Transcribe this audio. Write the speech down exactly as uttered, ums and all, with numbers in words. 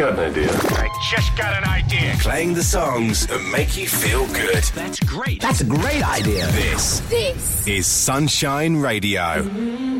got an idea. I just got an idea. Playing the songs that make you feel good. That's great. That's a great idea. This, This is Sunshine Radio.